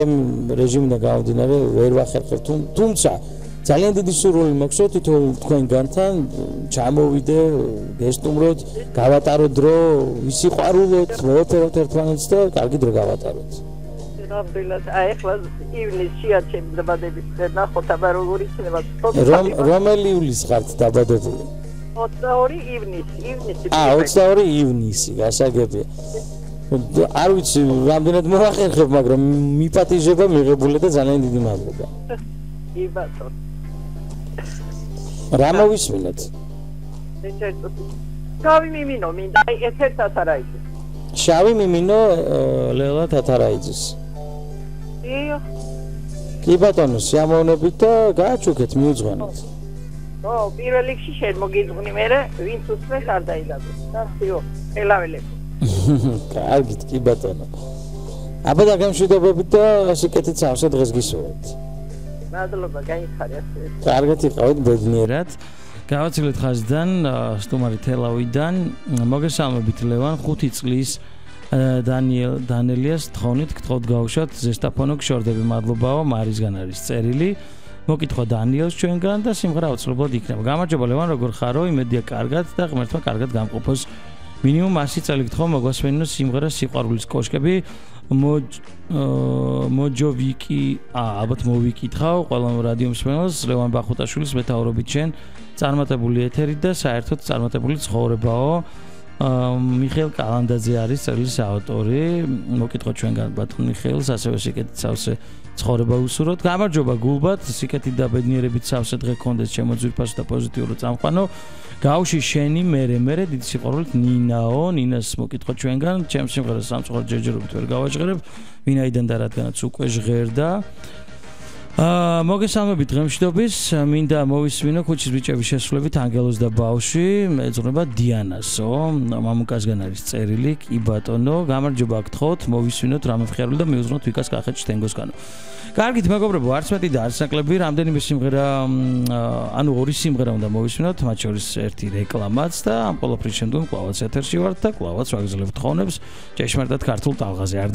რეჟიმიდან გამომდინარე ვერ ვახერხებთ, თუმცა ძალიან დიდი სურვილი მაქვს, რომ თითოეულ თქვენგანთან ჩამოვიდე, გესტუმროთ, გავატაროთ დრო, ვისიყვარულოთ, მოვაფეროთ ერთმანეთს და კარგი დრო გავატაროთ. ნამდვილად, ახლა ივნისში არჩევი დაბადების ნახოთ, აბა როგორ იქნება. რომელი ივლისი ხართ დაბადებული? 22 ივნისი. 22 ივნისი, გასაგებია. არ ვიცი, რამდენად მოვახერხებ, მაგრამ მიპატიჟება მიღებული და ძალიან დიდი მადლობა. კი ბატონო. რა მოვისმინეთ? შავი მიმინო, მინდა ერთ თათარაიძის. შავი მიმინო ლელა თათარაიძის. იო. კი ბატონო, სიამოვნებით და გააჩუქეთ, მიუძღვანეთ. ო, პირველ რიგში შენ მოგიძღვნი მე, ვინც უსმენს არ დაიდაბოს. და იო, ელაველები. კარგით, კი ბატონო. აბა დაგემშვიდობებით და სიკეთით სავსე დღეს გისურვებთ. მადლობა, გაიხარეთ. კარგად იყავით ბედნიერად. გავაცილეთ ხაზიდან სტუმარი თელავიდან. მოგესალმებით ლევან, 5 წლის დანელიას თხოვნით, გთხოვთ გაუშვათ ზესტაფონო გშორდები, მადლობაო, მარისგან არის წერილი. მოკითხვა დანიელს ჩვენგან და სიმღერა აუცილებლად იქნება. გამარჯობა ლევან, როგორ ხარო? იმედია კარგად და ღმერთმა კარგად გამყოფოს. მინიმუმ 100 წელი გთხოვ მოგვასვენინო სიმღერა სიყვარულის კოშკები. მოჯოვიკი, ალბათ მოვიკითხავ ყველა რადიო მსმენელს, ლევან ბახუტაშვილის მეთაურობით შენ წარმატებული ეთერი და საერთოდ წარმატებული ცხოვრებაო. მიხეილ კალანდაძე არის წერილის ავტორი. მოკითხოთ ჩვენგან ბატონ მიხეილს, ასევე სიკეთით სავსე ცხოვრება უსურვოთ. გამარჯობა გულბად, სიკეთით და ბედნიერებით სავსე დღე გქონდეს ჩემო ძვირფასო და პოზიტიური წამყვანო. გავში შენი მერე დიდი სიყვარულით ნინაო, ნინას მოკითხოთ ჩვენგან, ჩემ სიმღერას სამწუხაროდ ჯერჯერობით ვერ გავაჟღერებ, ვინაიდან და რადგანაც უკვე ჟღერდა. მოგესალმებით დღემშვიდობის, მინდა მოვისმინო ქუჩის ბიჭების შესრულებით ანგელოზ და ბავში, ეძღვნება დიანასო, მამუკასგან არის წერილი, კი ბატონო, გამარჯობა გთხოვთ, მოვისმინოთ რამე მხიარული და მიუძღვნოთ ვიკას კახეთში თენგოსგანო. კარგით მეგობრებო, არც მეტი და არც ნაკლები, რამდენიმე სიმღერა, ანუ ორი სიმღერა უნდა მოვისმინოთ, მათ შორის ერთი რეკლამაც და ამ ყველაფრის შემდგომ კლავაც ეთერში ვართ და კლავაც ვაგრძელებთ თხოვნებს ჭეშმარიტად ქართულ ტალღაზე.